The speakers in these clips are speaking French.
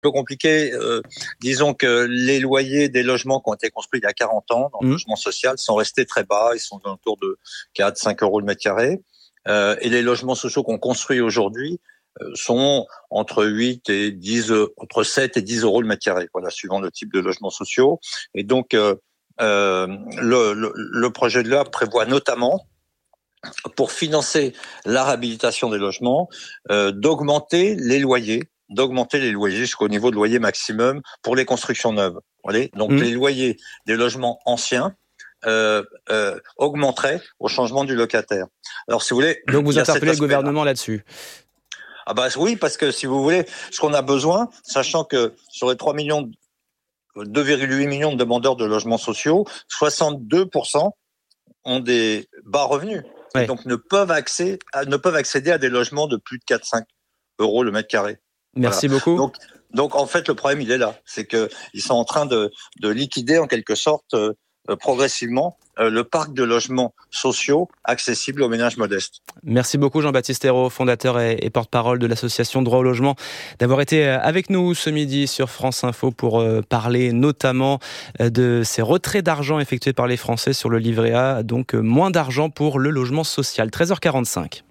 peu compliqué. Disons que les loyers des logements qui ont été construits il y a 40 ans dans le logement social sont restés très bas. Ils sont autour de 4-5 euros le mètre carré. Et les logements sociaux qu'on construit aujourd'hui sont entre 8 et 10, entre 7 et 10 euros le mètre carré, voilà, suivant le type de logements sociaux. Et donc, le projet de loi prévoit notamment, pour financer la réhabilitation des logements, d'augmenter les loyers jusqu'au niveau de loyer maximum pour les constructions neuves. Voyez, donc les loyers des logements anciens augmenterait au changement du locataire. Alors, si vous voulez, donc vous interpellez le gouvernement là-dessus. Ah bah oui, parce que si vous voulez, ce qu'on a besoin, sachant que sur les 2,8 millions de demandeurs de logements sociaux, 62% ont des bas revenus. Ouais. Donc ne peuvent accéder à des logements de plus de 4-5 euros le mètre carré. Merci beaucoup. Donc en fait, le problème, il est là. C'est qu'ils sont en train de liquider en quelque sorte progressivement le parc de logements sociaux accessibles aux ménages modestes. Merci beaucoup Jean-Baptiste Ayrault, fondateur et porte-parole de l'association Droit au logement, d'avoir été avec nous ce midi sur France Info pour parler notamment de ces retraits d'argent effectués par les Français sur le livret A, donc moins d'argent pour le logement social. 13h45.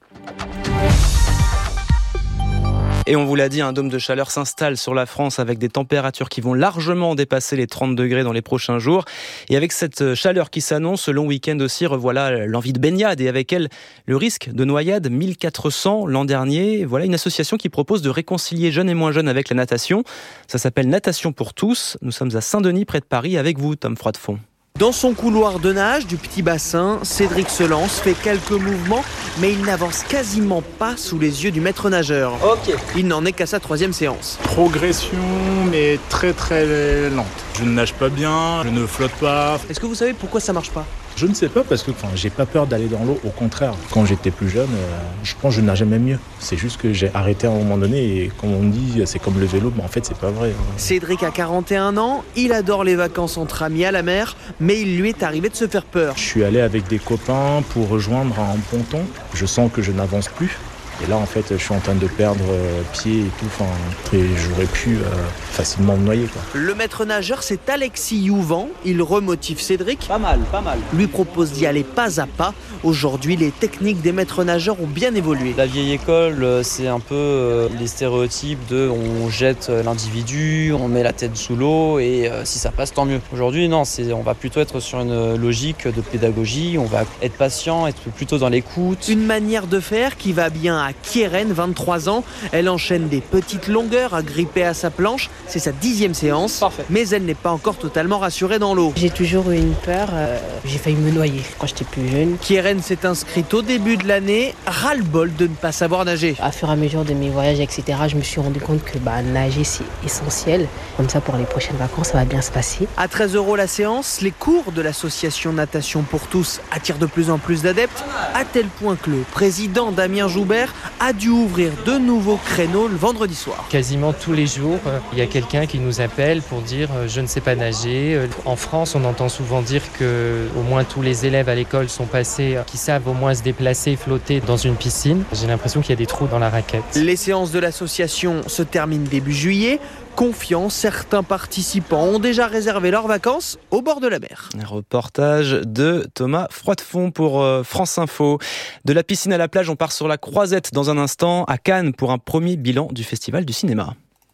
Et on vous l'a dit, un dôme de chaleur s'installe sur la France avec des températures qui vont largement dépasser les 30 degrés dans les prochains jours. Et avec cette chaleur qui s'annonce, ce long week-end aussi, revoilà l'envie de baignade et avec elle le risque de noyade, 1400 l'an dernier. Voilà une association qui propose de réconcilier jeunes et moins jeunes avec la natation. Ça s'appelle Natation pour tous. Nous sommes à Saint-Denis, près de Paris, avec vous, Tom Froidefond. Dans son couloir de nage du petit bassin, Cédric se lance, fait quelques mouvements, mais il n'avance quasiment pas sous les yeux du maître nageur. Ok. Il n'en est qu'à sa 3e séance. Progression, mais très très lente. Je ne nage pas bien, je ne flotte pas. Est-ce que vous savez pourquoi ça marche pas ? Je ne sais pas parce que j'ai pas peur d'aller dans l'eau. Au contraire, quand j'étais plus jeune, je pense que je nageais même mieux. C'est juste que j'ai arrêté à un moment donné et comme on dit, c'est comme le vélo, mais en fait c'est pas vrai. Cédric a 41 ans, il adore les vacances entre amis à la mer, mais il lui est arrivé de se faire peur. Je suis allé avec des copains pour rejoindre un ponton. Je sens que je n'avance plus. Et là, en fait, je suis en train de perdre pied et tout. Et j'aurais pu facilement me noyer, quoi. Le maître nageur, c'est Alexis Youvan. Il remotive Cédric. Pas mal. Lui propose d'y aller pas à pas. Aujourd'hui, les techniques des maîtres nageurs ont bien évolué. La vieille école, c'est un peu les stéréotypes de on jette l'individu, on met la tête sous l'eau et si ça passe, tant mieux. Aujourd'hui, non, on va plutôt être sur une logique de pédagogie. On va être patient, être plutôt dans l'écoute. Une manière de faire qui va bien à Kieran, 23 ans. Elle enchaîne des petites longueurs agrippée à sa planche. C'est sa 10e séance. Parfait. Mais elle n'est pas encore totalement rassurée dans l'eau. J'ai toujours eu une peur. J'ai failli me noyer quand j'étais plus jeune. Kieran s'est inscrite au début de l'année. Ras-le-bol de ne pas savoir nager. À fur et à mesure de mes voyages, etc., je me suis rendu compte que nager, c'est essentiel. Comme ça, pour les prochaines vacances, ça va bien se passer. À 13 € la séance, les cours de l'association Natation pour tous attirent de plus en plus d'adeptes, à tel point que le président Damien Joubert a dû ouvrir de nouveaux créneaux le vendredi soir. Quasiment tous les jours, il y a quelqu'un qui nous appelle pour dire « je ne sais pas nager ». En France, on entend souvent dire que au moins tous les élèves à l'école sont passés, qui savent au moins se déplacer, flotter dans une piscine. J'ai l'impression qu'il y a des trous dans la raquette. Les séances de l'association se terminent début juillet. Confiants, certains participants ont déjà réservé leurs vacances au bord de la mer. Un reportage de Thomas Froidefond pour France Info. De la piscine à la plage, on part sur la Croisette dans un instant à Cannes pour un premier bilan du Festival du cinéma.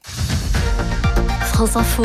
France Info,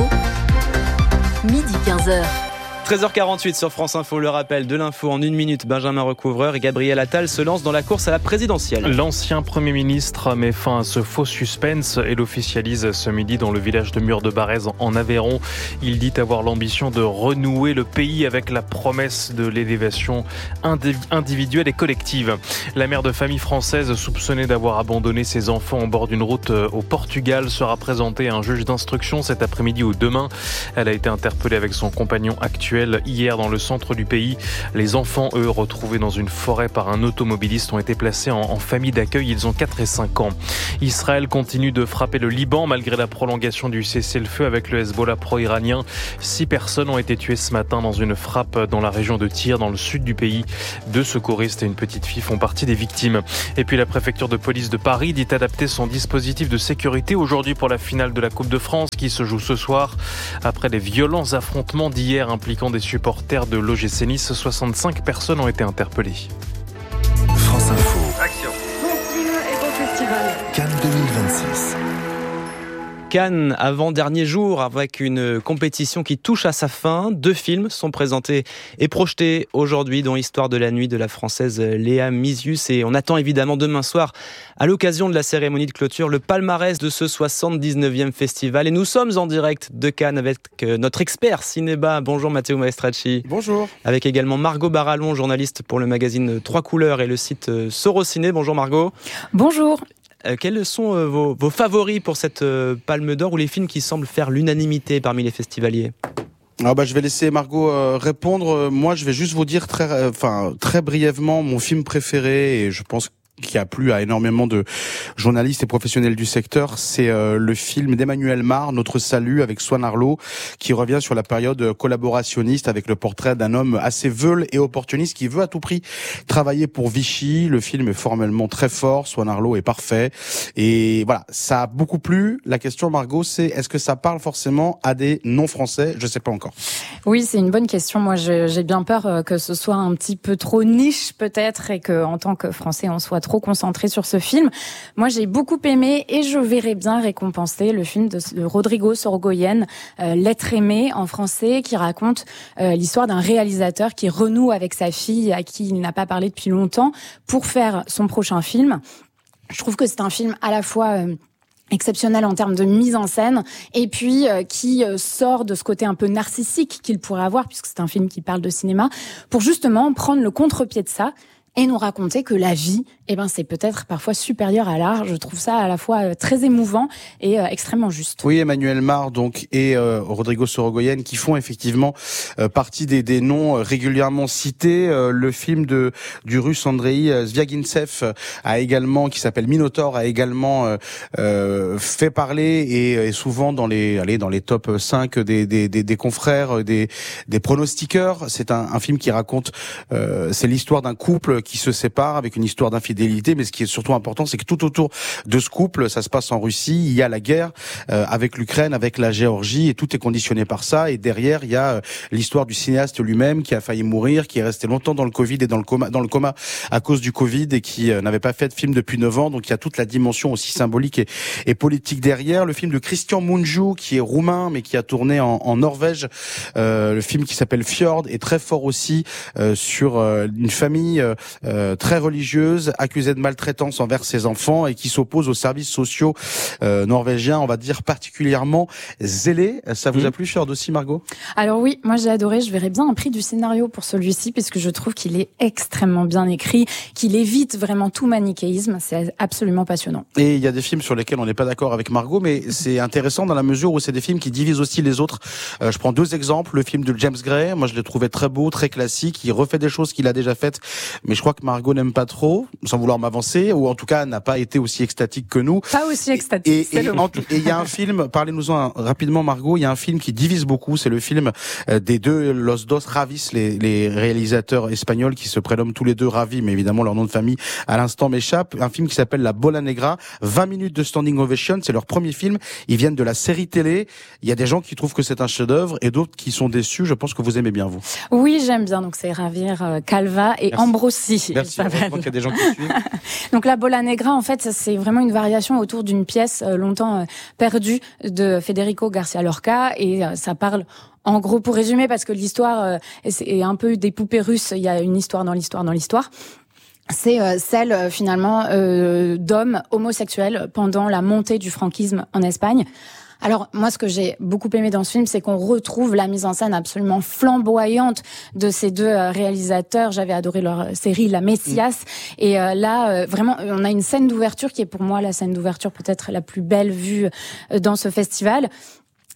midi 15h. 13h48 sur France Info, le rappel de l'info en 1 minute. Benjamin Recouvreur et Gabriel Attal se lancent dans la course à la présidentielle. L'ancien Premier ministre met fin à ce faux suspense et l'officialise ce midi dans le village de Mur-de-Barrez en Aveyron. Il dit avoir l'ambition de renouer le pays avec la promesse de l'élévation individuelle et collective. La mère de famille française soupçonnée d'avoir abandonné ses enfants en bord d'une route au Portugal sera présentée à un juge d'instruction cet après-midi ou demain. Elle a été interpellée avec son compagnon actuel. virtuelle hier dans le centre du pays. Les enfants, eux, retrouvés dans une forêt par un automobiliste, ont été placés en famille d'accueil. Ils ont 4 et 5 ans. Israël continue de frapper le Liban malgré la prolongation du cessez-le-feu avec le Hezbollah pro-iranien. 6 personnes ont été tuées ce matin dans une frappe dans la région de Tyr, dans le sud du pays. 2 secouristes et une petite fille font partie des victimes. Et puis la préfecture de police de Paris dit adapter son dispositif de sécurité aujourd'hui pour la finale de la Coupe de France qui se joue ce soir. Après les violents affrontements d'hier impliquant des supporters de l'OGC Nice, 65 personnes ont été interpellées. France Info. Action. Bon film et bon festival. Cannes 2026. Cannes, avant-dernier jour, avec une compétition qui touche à sa fin. 2 films sont présentés et projetés aujourd'hui, dont Histoire de la nuit de la Française Léa Mysius. Et on attend évidemment demain soir, à l'occasion de la cérémonie de clôture, le palmarès de ce 79e festival. Et nous sommes en direct de Cannes avec notre expert cinéma. Bonjour Matteo Maestracci. Bonjour. Avec également Margot Barallon, journaliste pour le magazine 3 Couleurs et le site Sorociné. Bonjour Margot. Bonjour. Quels sont vos favoris pour cette Palme d'Or ou les films qui semblent faire l'unanimité parmi les festivaliers ? Je vais laisser Margot répondre. Moi, je vais juste vous dire très brièvement mon film préféré, et je pense qui a plu à énormément de journalistes et professionnels du secteur, c'est le film d'Emmanuel Mar, Notre Salut, avec Swan Arlo, qui revient sur la période collaborationniste avec le portrait d'un homme assez veule et opportuniste qui veut à tout prix travailler pour Vichy. Le film est formellement très fort, Swan Arlo est parfait, et voilà, ça a beaucoup plu. La question, Margot, c'est est-ce que ça parle forcément à des non-français ? Je sais pas encore. Oui, c'est une bonne question. Moi, j'ai bien peur que ce soit un petit peu trop niche peut-être, et que en tant que Français, on soit trop concentré sur ce film. Moi, j'ai beaucoup aimé et je verrais bien récompenser le film de Rodrigo Sorogoyen, L'être aimé en français, qui raconte l'histoire d'un réalisateur qui renoue avec sa fille à qui il n'a pas parlé depuis longtemps pour faire son prochain film. Je trouve que c'est un film à la fois exceptionnel en termes de mise en scène, et puis qui sort de ce côté un peu narcissique qu'il pourrait avoir, puisque c'est un film qui parle de cinéma, pour justement prendre le contre-pied de ça et nous raconter que la vie, c'est peut-être parfois supérieur à l'art. Je trouve ça à la fois très émouvant et extrêmement juste. Oui, Emmanuel Mar donc et Rodrigo Sorogoyen qui font effectivement partie des noms régulièrement cités. Le film du Russe Andrei Zvyagintsev qui s'appelle Minotaur, a également fait parler et est souvent dans les top 5 des confrères, des pronostiqueurs. C'est un film qui raconte c'est l'histoire d'un couple qui se sépare avec une histoire d'infidélité, mais ce qui est surtout important, c'est que tout autour de ce couple, ça se passe en Russie, il y a la guerre avec l'Ukraine, avec la Géorgie, et tout est conditionné par ça. Et derrière, il y a l'histoire du cinéaste lui-même qui a failli mourir, qui est resté longtemps dans le Covid et dans le coma à cause du Covid, et qui n'avait pas fait de film depuis 9 ans. Donc il y a toute la dimension aussi symbolique et politique derrière. Le film de Christian Mungiu, qui est roumain mais qui a tourné en Norvège, le film qui s'appelle Fjord, est très fort aussi sur une famille très religieuse, accusée de maltraitance envers ses enfants et qui s'oppose aux services sociaux norvégiens, on va dire particulièrement zélés. Ça vous a plu, Fjord, aussi, Margot ? Alors oui, moi j'ai adoré. Je verrais bien un prix du scénario pour celui-ci, puisque je trouve qu'il est extrêmement bien écrit, qu'il évite vraiment tout manichéisme. C'est absolument passionnant. Et il y a des films sur lesquels on n'est pas d'accord avec Margot, mais c'est intéressant dans la mesure où c'est des films qui divisent aussi les autres. Je prends 2 exemples. Le film de James Gray, moi je l'ai trouvé très beau, très classique. Il refait des choses qu'il a déjà faites, mais je crois que Margot n'aime pas trop, sans vouloir m'avancer, ou en tout cas n'a pas été aussi extatique que nous. Pas aussi extatique, et il y a un film, parlez-nous-en rapidement, Margot, il y a un film qui divise beaucoup, c'est le film des 2 Los Dos Ravis, les réalisateurs espagnols qui se prénomment tous les 2 Ravi, mais évidemment leur nom de famille à l'instant m'échappe. Un film qui s'appelle La Bola Negra, 20 minutes de standing ovation, c'est leur premier film, ils viennent de la série télé. Il y a des gens qui trouvent que c'est un chef-d'œuvre et d'autres qui sont déçus. Je pense que vous aimez bien, vous. Oui, j'aime bien. Donc c'est Javier Calva et Ambrosi. Merci. Il y a des gens qui suivent. Donc la Bola Negra, en fait, c'est vraiment une variation autour d'une pièce longtemps perdue de Federico Garcia Lorca, et ça parle, en gros, pour résumer, parce que l'histoire est un peu des poupées russes, il y a une histoire dans l'histoire. C'est celle finalement d'hommes homosexuels pendant la montée du franquisme en Espagne. Alors moi, ce que j'ai beaucoup aimé dans ce film, c'est qu'on retrouve la mise en scène absolument flamboyante de ces 2 réalisateurs. J'avais adoré leur série La Messias, et là vraiment on a une scène d'ouverture qui est pour moi la scène d'ouverture peut-être la plus belle vue dans ce festival.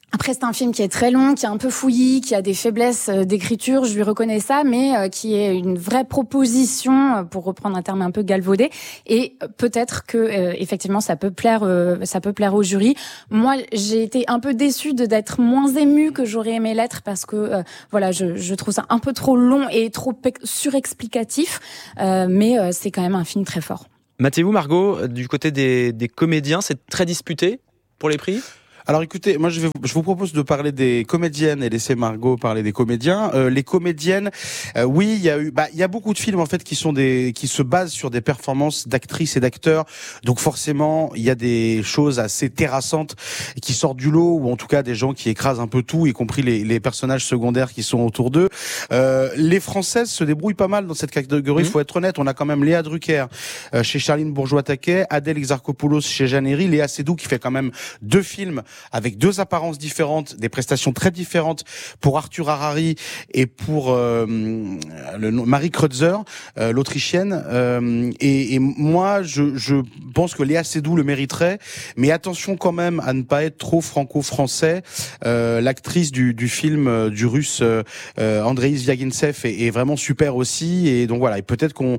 Après, c'est un film qui est très long, qui est un peu fouillis, qui a des faiblesses d'écriture, je lui reconnais ça, mais qui est une vraie proposition, pour reprendre un terme un peu galvaudé. Et peut-être que effectivement, ça peut plaire au jury. Moi, j'ai été un peu déçue d'être moins émue que j'aurais aimé l'être parce que je trouve ça un peu trop long et trop surexplicatif. Mais c'est quand même un film très fort. Mathéo, Margot, du côté des comédiens, c'est très disputé pour les prix ? Alors écoutez, moi je vous propose de parler des comédiennes et laisser Margot parler des comédiens. Les comédiennes, oui, il y a beaucoup de films en fait qui se basent sur des performances d'actrices et d'acteurs. Donc forcément, il y a des choses assez terrassantes qui sortent du lot, ou en tout cas des gens qui écrasent un peu tout, y compris les personnages secondaires qui sont autour d'eux. Les Françaises se débrouillent pas mal dans cette catégorie. Il faut être honnête, on a quand même Léa Drucker chez Charline Bourgeois-Taquet, Adèle Exarchopoulos chez Jeanne Herry, Léa Seydoux qui fait quand même 2 films avec 2 apparences différentes, des prestations très différentes pour Arthur Harari et pour Marie Kreutzer, l'Autrichienne. Et moi, je pense que Léa Seydoux le mériterait, mais attention quand même à ne pas être trop franco-français. L'actrice du film du Russe Andreï Zvyagintsev est vraiment super aussi, et donc voilà. Et peut-être qu'on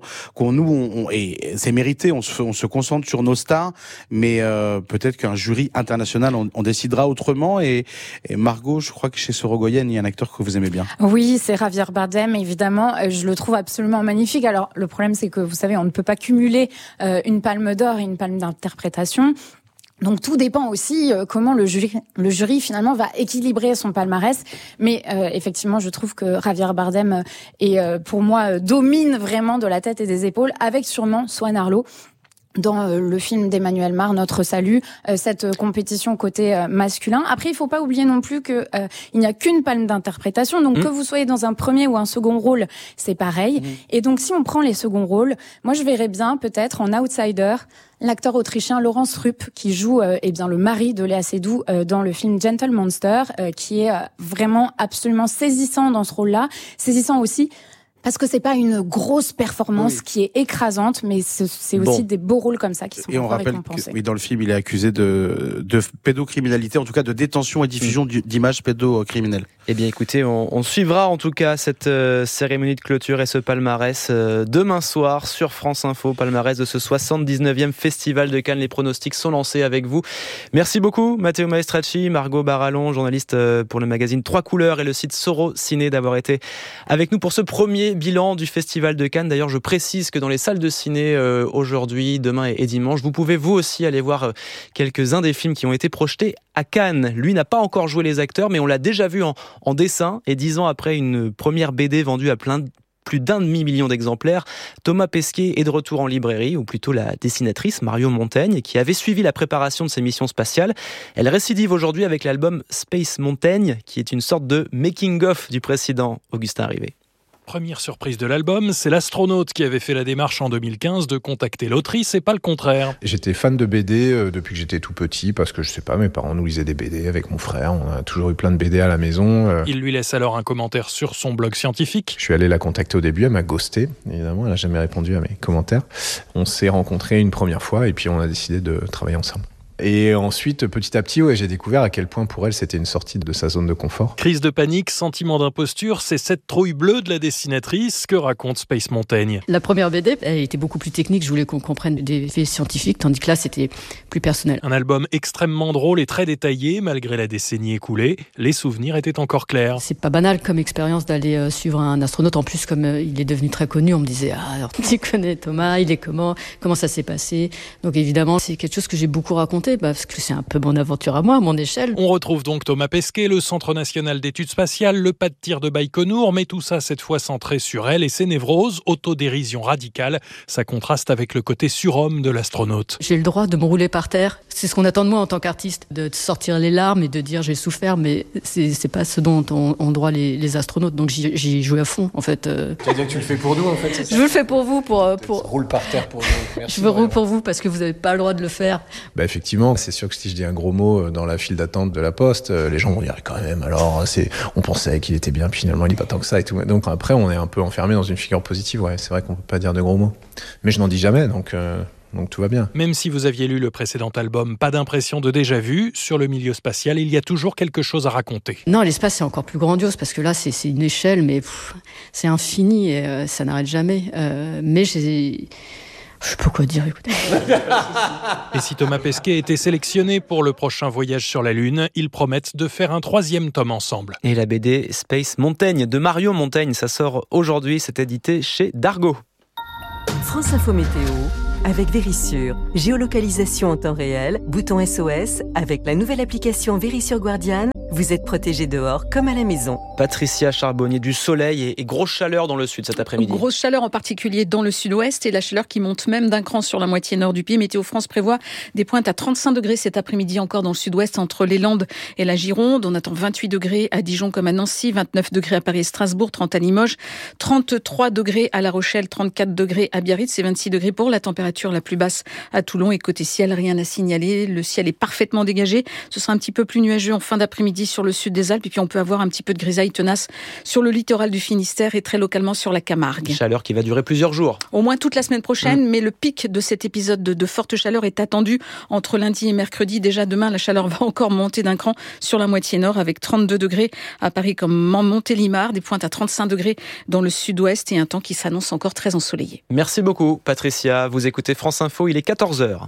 et c'est mérité, on se concentre sur nos stars, mais peut-être qu'un jury international on décidera autrement. Et Margot, je crois que chez Sorogoyen, il y a un acteur que vous aimez bien. Oui, c'est Javier Bardem, évidemment. Je le trouve absolument magnifique. Alors, le problème, c'est que, vous savez, on ne peut pas cumuler une palme d'or et une palme d'interprétation. Donc tout dépend aussi comment le jury finalement va équilibrer son palmarès. Mais effectivement, je trouve que Javier Bardem pour moi domine vraiment de la tête et des épaules, avec sûrement Swan Arlo dans le film d'Emmanuel Mar, Notre Salut, cette compétition côté masculin. Après, il faut pas oublier non plus que il n'y a qu'une palme d'interprétation, donc que vous soyez dans un premier ou un second rôle, c'est pareil. Et donc, si on prend les seconds rôles, moi, je verrais bien, peut-être, en outsider, l'acteur autrichien Laurence Rupp, qui joue le mari de Léa Seydoux dans le film Gentle Monster, qui est vraiment absolument saisissant dans ce rôle-là. Saisissant aussi parce que c'est pas une grosse performance qui est écrasante, mais c'est aussi des beaux rôles comme ça qui sont récompensés. Et on rappelle que dans le film, il est accusé de pédocriminalité, en tout cas de détention et diffusion d'images pédocriminelles. Eh bien écoutez, on suivra en tout cas cette cérémonie de clôture et ce palmarès demain soir sur France Info, palmarès de ce 79e Festival de Cannes. Les pronostics sont lancés avec vous. Merci beaucoup Matteo Maestracci, Margot Barallon, journaliste pour le magazine 3 Couleurs et le site Soro Ciné, d'avoir été avec nous pour ce premier bilan du Festival de Cannes. D'ailleurs, je précise que dans les salles de ciné aujourd'hui, demain et dimanche, vous pouvez vous aussi aller voir quelques-uns des films qui ont été projetés à Cannes. Lui n'a pas encore joué les acteurs, mais on l'a déjà vu en dessin, et 10 ans après une première BD vendue à plus d'1,5 million d'exemplaires, Thomas Pesquet est de retour en librairie, ou plutôt la dessinatrice Mario Montaigne, qui avait suivi la préparation de ses missions spatiales. Elle récidive aujourd'hui avec l'album Space Montaigne, qui est une sorte de making-of du précédent Augustin Rivet. Première surprise de l'album, c'est l'astronaute qui avait fait la démarche en 2015 de contacter l'autrice et pas le contraire. J'étais fan de BD depuis que j'étais tout petit, parce que je sais pas, mes parents nous lisaient des BD avec mon frère, on a toujours eu plein de BD à la maison. Il lui laisse alors un commentaire sur son blog scientifique. Je suis allé la contacter au début, elle m'a ghosté, évidemment, elle a jamais répondu à mes commentaires. On s'est rencontrés une première fois et puis on a décidé de travailler ensemble. Et ensuite, petit à petit, j'ai découvert à quel point pour elle c'était une sortie de sa zone de confort. Crise de panique, sentiment d'imposture, c'est cette trouille bleue de la dessinatrice que raconte Space Montaigne. La première BD, elle était beaucoup plus technique, je voulais qu'on comprenne des faits scientifiques, tandis que là c'était plus personnel. Un album extrêmement drôle et très détaillé, malgré la décennie écoulée, les souvenirs étaient encore clairs. C'est pas banal comme expérience d'aller suivre un astronaute, en plus comme il est devenu très connu, on me disait alors tu connais Thomas, il est comment ça s'est passé. Donc évidemment c'est quelque chose que j'ai beaucoup raconté, parce que c'est un peu mon aventure à moi, à mon échelle. On retrouve donc Thomas Pesquet, le Centre national d'études spatiales, le pas de tir de Baïkonour, mais tout ça cette fois centré sur elle et ses névroses, autodérision radicale. Ça contraste avec le côté surhomme de l'astronaute. J'ai le droit de me rouler par terre. C'est ce qu'on attend de moi en tant qu'artiste, de sortir les larmes et de dire j'ai souffert, mais c'est pas ce dont ont droit les astronautes. Donc j'y joué à fond, en fait. Tu vas dire que tu le fais pour nous, en fait, c'est ça ? Je le fais pour vous, pour... Roule par terre pour nous. Merci. Je me roule pour vous parce que vous n'avez pas le droit de le faire. Effectivement, c'est sûr que si je dis un gros mot dans la file d'attente de la poste, les gens vont dire quand même, alors on pensait qu'il était bien, puis finalement il n'est pas tant que ça et tout. Donc après on est un peu enfermé dans une figure positive, c'est vrai qu'on peut pas dire de gros mots. Mais je n'en dis jamais, donc donc tout va bien. Même si vous aviez lu le précédent album, pas d'impression de déjà-vu, sur le milieu spatial, il y a toujours quelque chose à raconter. Non, l'espace c'est encore plus grandiose parce que là c'est une échelle, mais c'est infini et ça n'arrête jamais. Mais je sais pas quoi dire, écoutez. Et si Thomas Pesquet était sélectionné pour le prochain voyage sur la Lune, ils promettent de faire un 3e tome ensemble. Et la BD Space Montaigne de Mario Montaigne, ça sort aujourd'hui, c'est édité chez Dargaud. France Info Météo avec Vérissure. Géolocalisation en temps réel, bouton SOS, avec la nouvelle application Vérissure Guardian. Vous êtes protégé dehors comme à la maison. Patricia Charbonnier, du soleil et grosse chaleur dans le sud cet après-midi. Grosse chaleur en particulier dans le sud-ouest et la chaleur qui monte même d'un cran sur la moitié nord du pays. Météo France prévoit des pointes à 35 degrés cet après-midi encore dans le sud-ouest entre les Landes et la Gironde. On attend 28 degrés à Dijon comme à Nancy, 29 degrés à Paris et Strasbourg, 30 à Limoges, 33 degrés à La Rochelle, 34 degrés à Biarritz et 26 degrés pour la température la plus basse à Toulon. Et côté ciel, rien à signaler. Le ciel est parfaitement dégagé. Ce sera un petit peu plus nuageux en fin d'après-midi sur le sud des Alpes et puis on peut avoir un petit peu de grisaille tenace sur le littoral du Finistère et très localement sur la Camargue. Chaleur qui va durer plusieurs jours. Au moins toute la semaine prochaine, mais le pic de cet épisode de forte chaleur est attendu entre lundi et mercredi. Déjà demain, la chaleur va encore monter d'un cran sur la moitié nord avec 32 degrés à Paris comme Montélimar, des pointes à 35 degrés dans le sud-ouest et un temps qui s'annonce encore très ensoleillé. Merci beaucoup Patricia, vous écoutez France Info, il est 14h.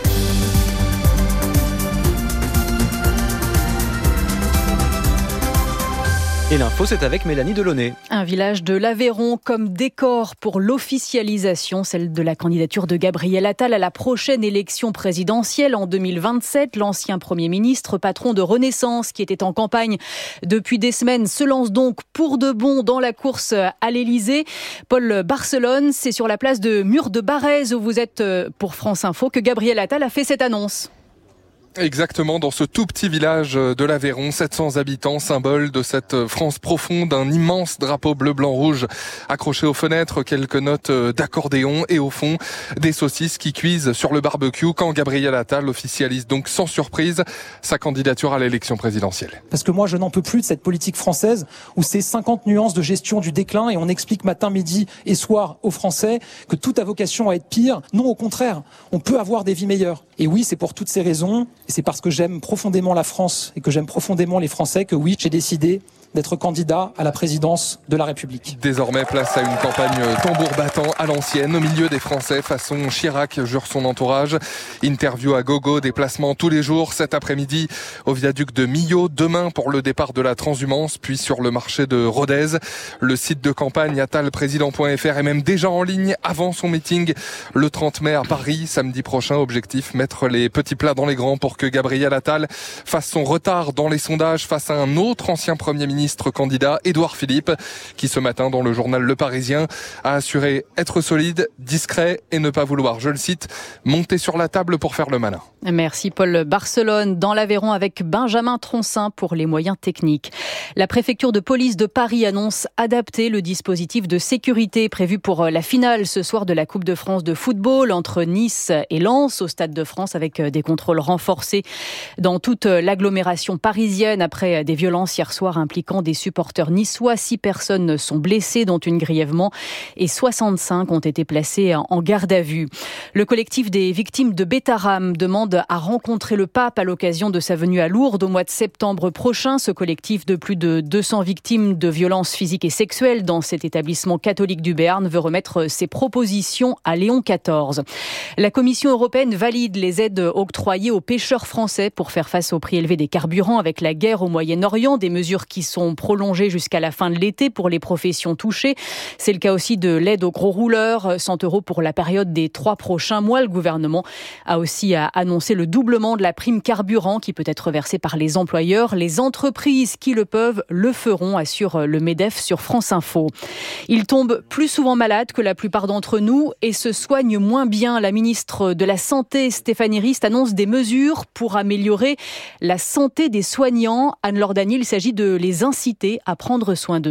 Et l'info, c'est avec Mélanie Delaunay. Un village de l'Aveyron comme décor pour l'officialisation, celle de la candidature de Gabriel Attal à la prochaine élection présidentielle en 2027. L'ancien Premier ministre, patron de Renaissance, qui était en campagne depuis des semaines, se lance donc pour de bon dans la course à l'Élysée. Paul Barcelone, c'est sur la place de Mur de Barrez où vous êtes pour France Info que Gabriel Attal a fait cette annonce. Exactement, dans ce tout petit village de l'Aveyron, 700 habitants, symbole de cette France profonde, un immense drapeau bleu-blanc-rouge accroché aux fenêtres, quelques notes d'accordéon et au fond, des saucisses qui cuisent sur le barbecue quand Gabriel Attal officialise donc sans surprise sa candidature à l'élection présidentielle. Parce que moi, je n'en peux plus de cette politique française où c'est 50 nuances de gestion du déclin et on explique matin, midi et soir aux Français que tout a vocation à être pire. Non, au contraire, on peut avoir des vies meilleures. Et oui, c'est pour toutes ces raisons, et c'est parce que j'aime profondément la France et que j'aime profondément les Français que oui, j'ai décidé d'être candidat à la présidence de la République. Désormais, place à une campagne tambour battant à l'ancienne, au milieu des Français, façon Chirac, jure son entourage. Interview à gogo, déplacement tous les jours, cet après-midi au viaduc de Millau, demain pour le départ de la transhumance, puis sur le marché de Rodez. Le site de campagne attalprésident.fr est même déjà en ligne avant son meeting le 30 mai à Paris. Samedi prochain, objectif, mettre les petits plats dans les grands pour que Gabriel Attal fasse son retard dans les sondages face à un autre ancien Premier ministre candidat, Édouard Philippe, qui ce matin dans le journal Le Parisien a assuré être solide, discret et ne pas vouloir, je le cite, monter sur la table pour faire le malin. Merci Paul Barcelone. Dans l'Aveyron avec Benjamin Troncin pour les moyens techniques. La préfecture de police de Paris annonce adapter le dispositif de sécurité prévu pour la finale ce soir de la Coupe de France de football entre Nice et Lens au Stade de France avec des contrôles renforcés dans toute l'agglomération parisienne après des violences hier soir impliquant des supporters niçois. 6 personnes sont blessées, dont une grièvement, et 65 ont été placées en garde à vue. Le collectif des victimes de Bétharram demande à rencontrer le pape à l'occasion de sa venue à Lourdes au mois de septembre prochain. Ce collectif de plus de 200 victimes de violences physiques et sexuelles dans cet établissement catholique du Béarn veut remettre ses propositions à Léon XIV. La Commission européenne valide les aides octroyées aux pêcheurs français pour faire face au prix élevé des carburants avec la guerre au Moyen-Orient, des mesures qui sont prolongées jusqu'à la fin de l'été pour les professions touchées. C'est le cas aussi de l'aide aux gros rouleurs, 100 € pour la période des 3 prochains mois. Le gouvernement a aussi annoncé le doublement de la prime carburant qui peut être versée par les employeurs. Les entreprises qui le peuvent le feront, assure le MEDEF sur France Info. Ils tombent plus souvent malades que la plupart d'entre nous et se soignent moins bien. La ministre de la Santé, Stéphanie Rist, annonce des mesures pour améliorer la santé des soignants. Anne-Laure Daniel, il s'agit de les inciter à prendre soin d'eux.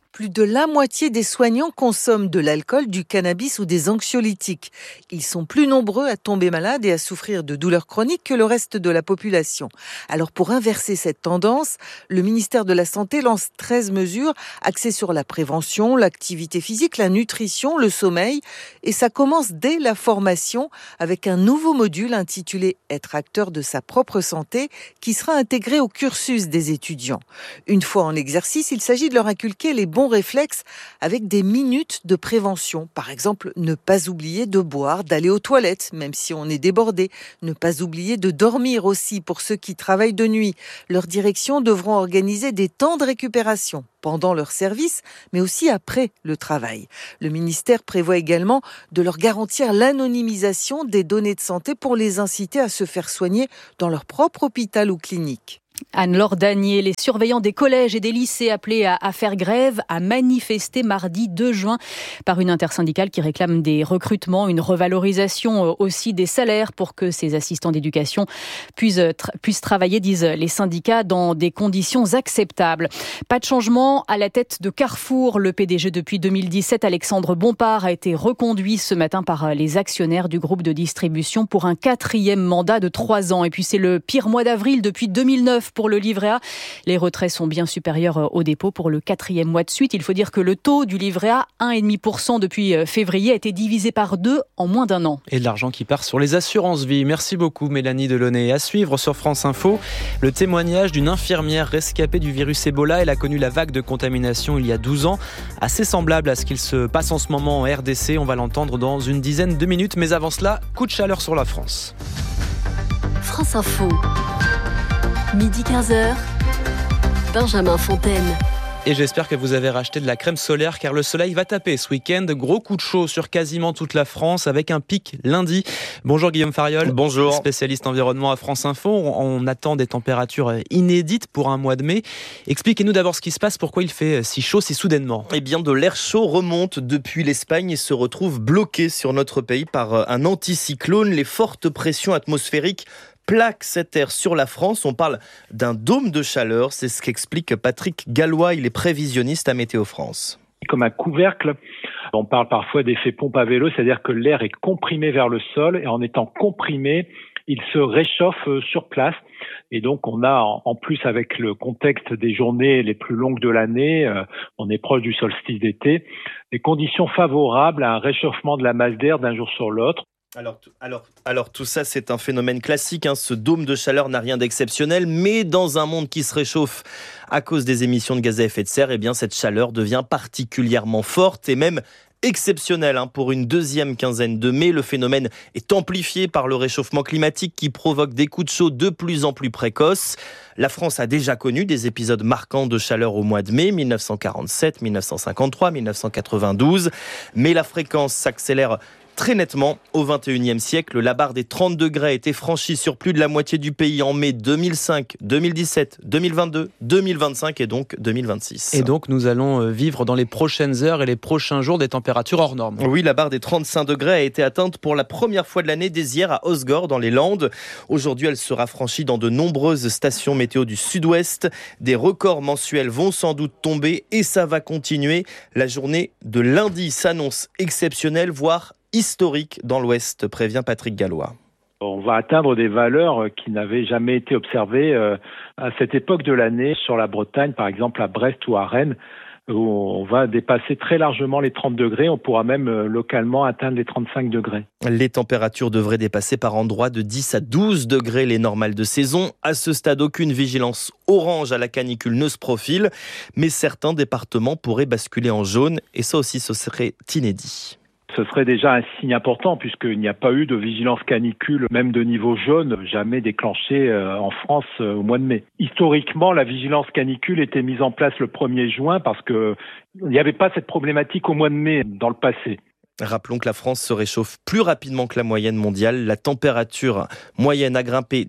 Plus de la moitié des soignants consomment de l'alcool, du cannabis ou des anxiolytiques. Ils sont plus nombreux à tomber malades et à souffrir de douleurs chroniques que le reste de la population. Alors pour inverser cette tendance, le ministère de la Santé lance 13 mesures axées sur la prévention, l'activité physique, la nutrition, le sommeil. Et ça commence dès la formation avec un nouveau module intitulé « Être acteur de sa propre santé » qui sera intégré au cursus des étudiants. Une fois en exercice, il s'agit de leur inculquer les bons réflexes avec des minutes de prévention. Par exemple, ne pas oublier de boire, d'aller aux toilettes, même si on est débordé. Ne pas oublier de dormir aussi pour ceux qui travaillent de nuit. Leurs directions devront organiser des temps de récupération pendant leur service, mais aussi après le travail. Le ministère prévoit également de leur garantir l'anonymisation des données de santé pour les inciter à se faire soigner dans leur propre hôpital ou clinique. Anne-Laure Danier, les surveillants des collèges et des lycées appelés à faire grève, à manifester mardi 2 juin par une intersyndicale qui réclame des recrutements, une revalorisation aussi des salaires pour que ces assistants d'éducation puissent travailler, disent les syndicats, dans des conditions acceptables. Pas de changement à la tête de Carrefour. Le PDG depuis 2017, Alexandre Bompard, a été reconduit ce matin par les actionnaires du groupe de distribution pour un 4e mandat de 3 ans. Et puis c'est le pire mois d'avril depuis 2009 pour le livret A. Les retraits sont bien supérieurs au dépôt pour le 4e mois de suite. Il faut dire que le taux du livret A, 1,5% depuis février, a été divisé par 2 en moins d'1 an. Et de l'argent qui part sur les assurances-vie. Merci beaucoup Mélanie Delaunay. À suivre sur France Info, le témoignage d'une infirmière rescapée du virus Ebola. Elle a connu la vague de contamination il y a 12 ans, assez semblable à ce qu'il se passe en ce moment en RDC. On va l'entendre dans une dizaine de minutes. Mais avant cela, coup de chaleur sur la France. France Info. Midi 15h, Benjamin Fontaine. Et j'espère que vous avez racheté de la crème solaire car le soleil va taper ce week-end. Gros coup de chaud sur quasiment toute la France avec un pic lundi. Bonjour Guillaume Fariol. Bonjour. Spécialiste environnement à France Info. On attend des températures inédites pour un mois de mai. Expliquez-nous d'abord ce qui se passe, pourquoi il fait si chaud si soudainement. Eh bien, de l'air chaud remonte depuis l'Espagne et se retrouve bloqué sur notre pays par un anticyclone. Les fortes pressions atmosphériques plaque cet air sur la France. On parle d'un dôme de chaleur. C'est ce qu'explique Patrick Gallois. Il est prévisionniste à Météo France. Comme un couvercle, on parle parfois d'effet pompe à vélo, c'est-à-dire que l'air est comprimé vers le sol et en étant comprimé, il se réchauffe sur place. Et donc, on a, en plus avec le contexte des journées les plus longues de l'année, on est proche du solstice d'été, des conditions favorables à un réchauffement de la masse d'air d'un jour sur l'autre. Alors tout ça, c'est un phénomène classique. Ce dôme de chaleur n'a rien d'exceptionnel, mais dans un monde qui se réchauffe à cause des émissions de gaz à effet de serre, eh bien cette chaleur devient particulièrement forte et même exceptionnelle. Pour une deuxième quinzaine de mai, le phénomène est amplifié par le réchauffement climatique qui provoque des coups de chaud de plus en plus précoces. La France a déjà connu des épisodes marquants de chaleur au mois de mai, 1947, 1953, 1992, mais la fréquence s'accélère très nettement. Au XXIe siècle, la barre des 30 degrés a été franchie sur plus de la moitié du pays en mai 2005, 2017, 2022, 2025 et donc 2026. Et donc nous allons vivre dans les prochaines heures et les prochains jours des températures hors normes. Oui, la barre des 35 degrés a été atteinte pour la première fois de l'année dès hier à Osgore dans les Landes. Aujourd'hui, elle sera franchie dans de nombreuses stations météo du sud-ouest. Des records mensuels vont sans doute tomber et ça va continuer. La journée de lundi s'annonce exceptionnelle, voire historique dans l'Ouest, prévient Patrick Gallois. On va atteindre des valeurs qui n'avaient jamais été observées à cette époque de l'année sur la Bretagne, par exemple à Brest ou à Rennes, où on va dépasser très largement les 30 degrés. On pourra même localement atteindre les 35 degrés. Les températures devraient dépasser par endroits de 10 à 12 degrés les normales de saison. À ce stade, aucune vigilance orange à la canicule ne se profile, mais certains départements pourraient basculer en jaune et ça aussi, ce serait inédit. Ce serait déjà un signe important puisqu'il n'y a pas eu de vigilance canicule, même de niveau jaune, jamais déclenchée en France au mois de mai. Historiquement, la vigilance canicule était mise en place le 1er juin parce qu'il n'y avait pas cette problématique au mois de mai dans le passé. Rappelons que la France se réchauffe plus rapidement que la moyenne mondiale. La température moyenne a grimpé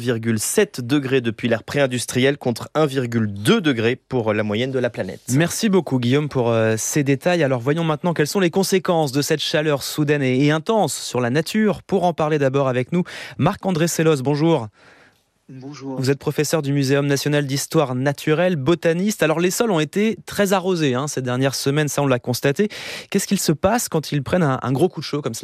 d'1,7 degré depuis l'ère pré-industrielle contre 1,2 degré pour la moyenne de la planète. Merci beaucoup Guillaume pour ces détails. Alors voyons maintenant quelles sont les conséquences de cette chaleur soudaine et intense sur la nature. Pour en parler d'abord avec nous, Marc-André Sellos, bonjour. Bonjour. Vous êtes professeur du Muséum national d'histoire naturelle, botaniste. Alors les sols ont été très arrosés ces dernières semaines, ça on l'a constaté. Qu'est-ce qu'il se passe quand ils prennent un gros coup de chaud comme cela ?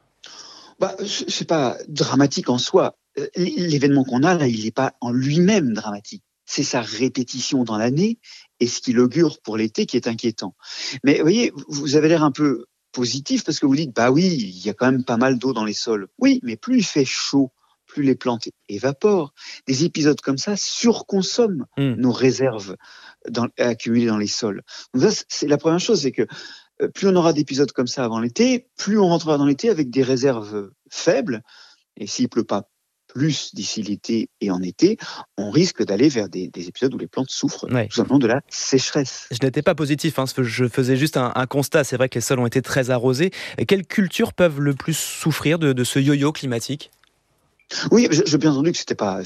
C'est pas dramatique en soi. L'événement qu'on a là, il n'est pas en lui-même dramatique. C'est sa répétition dans l'année et ce qu'il augure pour l'été qui est inquiétant. Mais vous voyez, vous avez l'air un peu positif parce que vous dites, oui, il y a quand même pas mal d'eau dans les sols. Oui, mais plus il fait chaud, plus les plantes évaporent. Des épisodes comme ça surconsomment nos réserves accumulées dans les sols. Donc ça, c'est la première chose, c'est que plus on aura d'épisodes comme ça avant l'été, plus on rentrera dans l'été avec des réserves faibles. Et s'il pleut pas plus d'ici l'été et en été, on risque d'aller vers des épisodes où les plantes souffrent tout simplement de la sécheresse. Je n'étais pas positif, je faisais juste un constat. C'est vrai que les sols ont été très arrosés. Quelles cultures peuvent le plus souffrir de ce yo-yo climatique ? Oui, j'ai bien entendu que c'était pas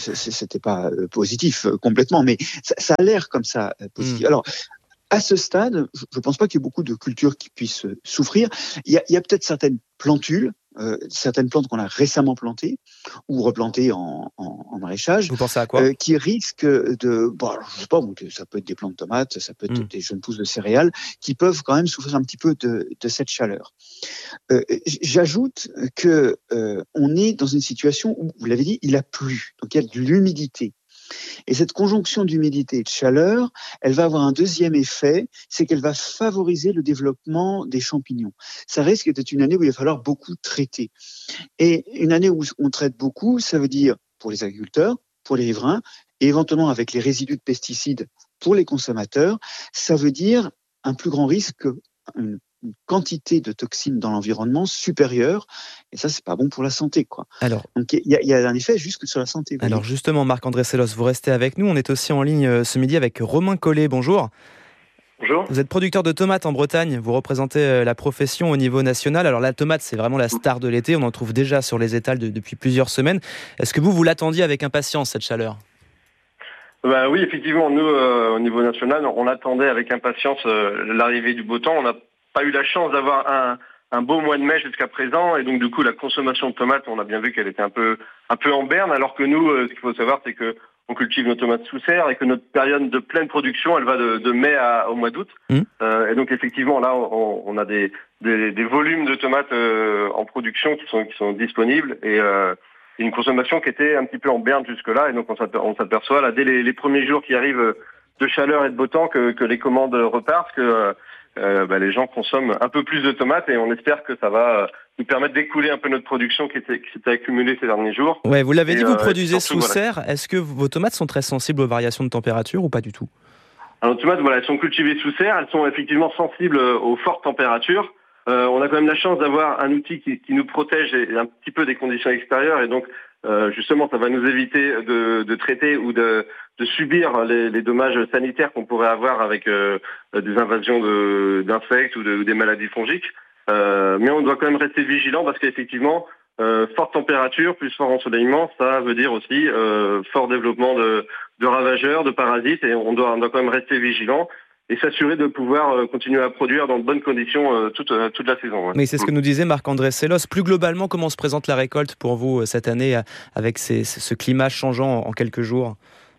positif complètement, mais ça a l'air comme ça positif. Alors, à ce stade, je ne pense pas qu'il y ait beaucoup de cultures qui puissent souffrir. Il y a peut-être certaines plantules, certaines plantes qu'on a récemment plantées ou replantées en maraîchage. Vous pensez à quoi ? Qui risquent je sais pas, ça peut être des plantes de tomates, ça peut être des jeunes pousses de céréales, qui peuvent quand même souffrir un petit peu de cette chaleur. J'ajoute que on est dans une situation où, vous l'avez dit, il a plu, donc il y a de l'humidité. Et cette conjonction d'humidité et de chaleur, elle va avoir un deuxième effet, c'est qu'elle va favoriser le développement des champignons. Ça risque d'être une année où il va falloir beaucoup traiter. Et une année où on traite beaucoup, ça veut dire pour les agriculteurs, pour les riverains, et éventuellement avec les résidus de pesticides pour les consommateurs, ça veut dire un plus grand risque, une quantité de toxines dans l'environnement supérieure, et ça c'est pas bon pour la santé, quoi. Donc il y a un effet jusque sur la santé. Alors justement, Marc-André Sellos, vous restez avec nous. On est aussi en ligne ce midi avec Romain Collet. Bonjour. Bonjour. Vous êtes producteur de tomates en Bretagne. Vous représentez la profession au niveau national. Alors la tomate, c'est vraiment la star de l'été. On en trouve déjà sur les étals depuis plusieurs semaines. Est-ce que vous l'attendiez avec impatience, cette chaleur ? Oui, effectivement, nous, au niveau national, on attendait avec impatience l'arrivée du beau temps. On n'a pas eu la chance d'avoir un beau mois de mai jusqu'à présent, et donc du coup la consommation de tomates, on a bien vu qu'elle était un peu en berne, alors que nous, ce qu'il faut savoir, c'est que on cultive nos tomates sous serre et que notre période de pleine production, elle va de mai au mois d'août. Et donc effectivement là, on a des volumes de tomates en production qui sont disponibles, et une consommation qui était un petit peu en berne jusque-là, et donc on s'aperçoit là dès les premiers jours qui arrivent de chaleur et de beau temps que les commandes repartent, que les gens consomment un peu plus de tomates, et on espère que ça va nous permettre d'écouler un peu notre production qui s'était accumulée ces derniers jours. Ouais, vous l'avez dit, vous produisez sous serre. Est-ce que vos tomates sont très sensibles aux variations de température ou pas du tout ? Alors, les tomates, elles sont cultivées sous serre. Elles sont effectivement sensibles aux fortes températures. On a quand même la chance d'avoir un outil qui nous protège un petit peu des conditions extérieures, et donc justement ça va nous éviter de traiter ou de subir les dommages sanitaires qu'on pourrait avoir avec des invasions d'insectes ou des maladies fongiques. Mais on doit quand même rester vigilant, parce qu'effectivement forte température plus fort ensoleillement, ça veut dire aussi fort développement de ravageurs, de parasites, et on doit quand même rester vigilant et s'assurer de pouvoir continuer à produire dans de bonnes conditions toute la saison. Ouais. Mais c'est ce que nous disait Marc-André Sellos. Plus globalement, comment se présente la récolte pour vous cette année, avec ce climat changeant en quelques jours ?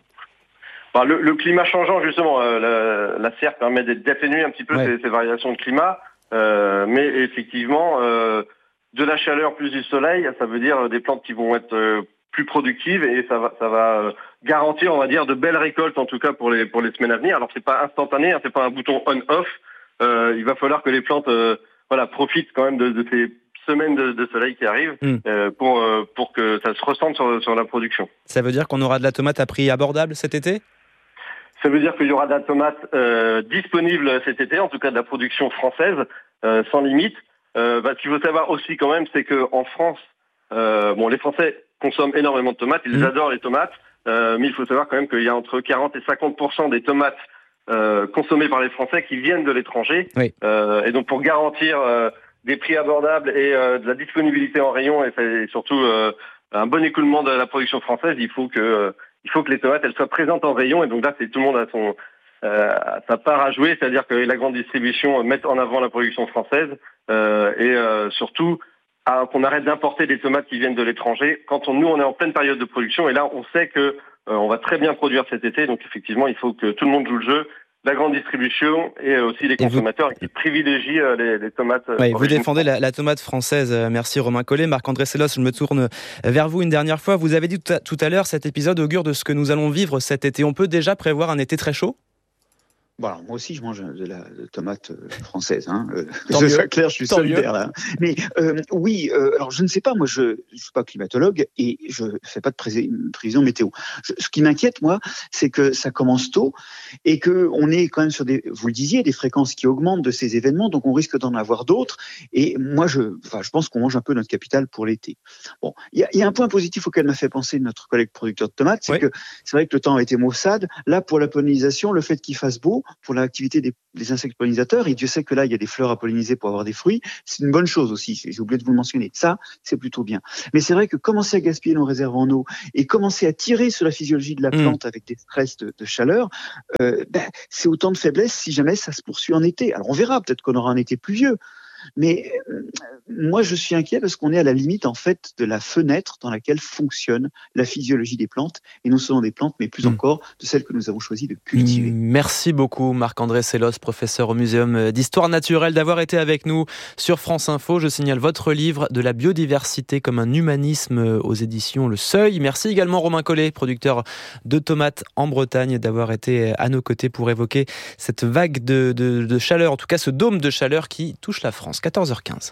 Le climat changeant, justement, la serre permet d'atténuer un petit peu ces variations de climat, mais effectivement, de la chaleur plus du soleil, ça veut dire des plantes qui vont être plus productives, et ça va garantir, on va dire, de belles récoltes, en tout cas pour les semaines à venir. Alors c'est pas instantané, c'est pas un bouton on/off. Il va falloir que les plantes profitent quand même de ces semaines de soleil qui arrivent pour que ça se ressente sur la production. Ça veut dire qu'on aura de la tomate à prix abordable cet été ? Ça veut dire qu'il y aura de la tomate disponible cet été, en tout cas de la production française, sans limite. Ce qu'il faut savoir aussi quand même, c'est que en France, les Français consomment énormément de tomates, ils adorent les tomates, mais il faut savoir quand même qu'il y a entre 40 et 50% des tomates consommées par les Français qui viennent de l'étranger. Oui. Et donc pour garantir des prix abordables et de la disponibilité en rayon, et surtout un bon écoulement de la production française, il faut que les tomates elles soient présentes en rayon, et donc là c'est tout le monde a sa part à jouer, c'est-à-dire que la grande distribution met en avant la production française, et surtout qu'on arrête d'importer des tomates qui viennent de l'étranger. Nous, on est en pleine période de production et là, on sait que on va très bien produire cet été. Donc effectivement, il faut que tout le monde joue le jeu. La grande distribution et aussi les consommateurs qui privilégient les tomates. Oui, vous défendez la tomate française. Merci Romain Collet. Marc-André Sellos, je me tourne vers vous une dernière fois. Vous avez dit tout à l'heure, cet épisode augure de ce que nous allons vivre cet été. On peut déjà prévoir un été très chaud ? Bon, alors, moi aussi, je mange de la tomate française. Que ce soit clair, je suis solidaire là. Mais oui, alors je ne sais pas. Moi, je suis pas climatologue et je fais pas de prévision météo. Ce qui m'inquiète, moi, c'est que ça commence tôt et que on est quand même sur vous le disiez, des fréquences qui augmentent de ces événements. Donc, on risque d'en avoir d'autres. Et moi, je pense qu'on mange un peu notre capital pour l'été. Bon, il y a un point positif auquel m'a fait penser notre collègue producteur de tomates, c'est que c'est vrai que le temps a été maussade. Là, pour la pollinisation, le fait qu'il fasse beau, pour l'activité des insectes pollinisateurs, et Dieu sait que là, il y a des fleurs à polliniser pour avoir des fruits, c'est une bonne chose aussi, j'ai oublié de vous le mentionner. Ça, c'est plutôt bien. Mais c'est vrai que commencer à gaspiller nos réserves en eau et commencer à tirer sur la physiologie de la plante avec des stress de chaleur, c'est autant de faiblesse si jamais ça se poursuit en été. Alors on verra, peut-être qu'on aura un été pluvieux. Mais moi, je suis inquiet parce qu'on est à la limite, en fait, de la fenêtre dans laquelle fonctionne la physiologie des plantes, et non seulement des plantes, mais plus encore de celles que nous avons choisi de cultiver. Merci beaucoup, Marc-André Sellos, professeur au Muséum d'Histoire Naturelle, d'avoir été avec nous sur France Info. Je signale votre livre « De la biodiversité comme un humanisme » aux éditions Le Seuil. Merci également Romain Collet, producteur de tomates en Bretagne, d'avoir été à nos côtés pour évoquer cette vague de chaleur, en tout cas ce dôme de chaleur qui touche la France. 14h15.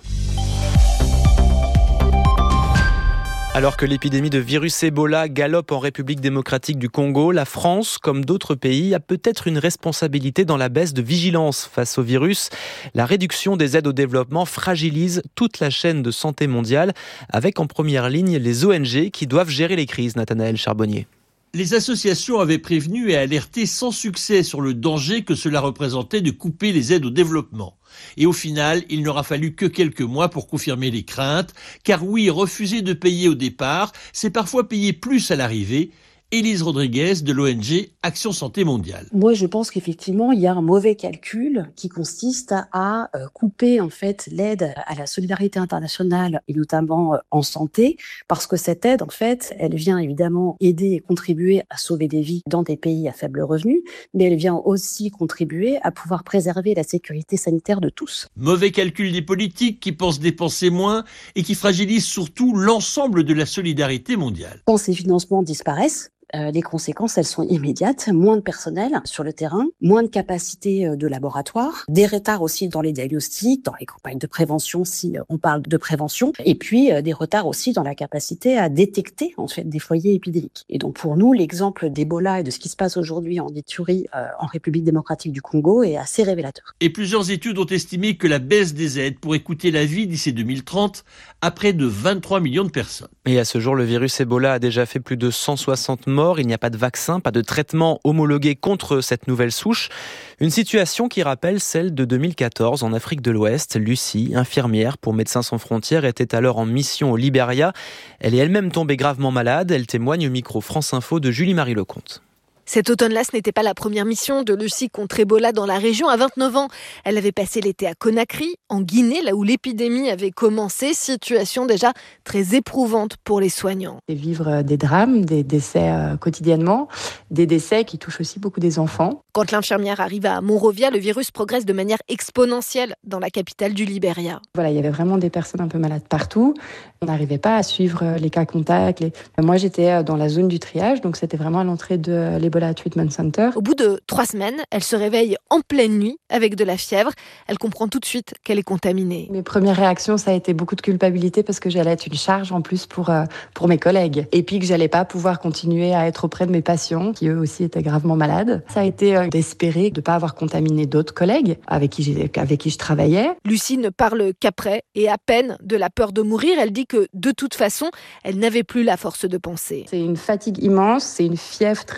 Alors que l'épidémie de virus Ebola galope en République démocratique du Congo, la France, comme d'autres pays, a peut-être une responsabilité dans la baisse de vigilance face au virus. La réduction des aides au développement fragilise toute la chaîne de santé mondiale, avec en première ligne les ONG qui doivent gérer les crises. Nathanaël Charbonnier. Les associations avaient prévenu et alerté sans succès sur le danger que cela représentait de couper les aides au développement. Et au final, il n'aura fallu que quelques mois pour confirmer les craintes, car oui, refuser de payer au départ, c'est parfois payer plus à l'arrivée. Élise Rodriguez de l'ONG Action Santé Mondiale. Moi, je pense qu'effectivement, il y a un mauvais calcul qui consiste à couper en fait l'aide à la solidarité internationale et notamment en santé, parce que cette aide, en fait, elle vient évidemment aider et contribuer à sauver des vies dans des pays à faible revenu, mais elle vient aussi contribuer à pouvoir préserver la sécurité sanitaire de tous. Mauvais calcul des politiques qui pensent dépenser moins et qui fragilisent surtout l'ensemble de la solidarité mondiale. Quand ces financements disparaissent, les conséquences, elles sont immédiates. Moins de personnel sur le terrain, moins de capacité de laboratoire, des retards aussi dans les diagnostics, dans les campagnes de prévention si on parle de prévention, et puis des retards aussi dans la capacité à détecter en fait des foyers épidémiques. Et donc pour nous, l'exemple d'Ebola et de ce qui se passe aujourd'hui en Ituri, en République démocratique du Congo, est assez révélateur. Et plusieurs études ont estimé que la baisse des aides pourrait coûter la vie d'ici 2030 à près de 23 millions de personnes. Et à ce jour, le virus Ebola a déjà fait plus de 160 morts. Il n'y a pas de vaccin, pas de traitement homologué contre cette nouvelle souche. Une situation qui rappelle celle de 2014 en Afrique de l'Ouest. Lucie, infirmière pour Médecins sans frontières, était alors en mission au Libéria. Elle est elle-même tombée gravement malade. Elle témoigne au micro France Info de Julie-Marie Lecomte. Cet automne-là, ce n'était pas la première mission de Lucie contre Ebola dans la région. À 29 ans, elle avait passé l'été à Conakry, en Guinée, là où l'épidémie avait commencé. Situation déjà très éprouvante pour les soignants. Et vivre des drames, des décès quotidiennement, des décès qui touchent aussi beaucoup des enfants. Quand l'infirmière arrive à Monrovia, le virus progresse de manière exponentielle dans la capitale du Libéria. Voilà, il y avait vraiment des personnes un peu malades partout. On n'arrivait pas à suivre les cas contacts. Moi, j'étais dans la zone du triage, donc c'était vraiment à l'entrée de l'Ebola Treatment Center. Au bout de 3 semaines, elle se réveille en pleine nuit avec de la fièvre. Elle comprend tout de suite qu'elle est contaminée. Mes premières réactions, ça a été beaucoup de culpabilité parce que j'allais être une charge en plus pour mes collègues. Et puis que j'allais pas pouvoir continuer à être auprès de mes patients qui eux aussi étaient gravement malades. Ça a été d'espérer de pas avoir contaminé d'autres collègues avec qui je travaillais. Lucie ne parle qu'après et à peine de la peur de mourir. Elle dit que de toute façon, elle n'avait plus la force de penser. C'est une fatigue immense, c'est une fièvre très élevée.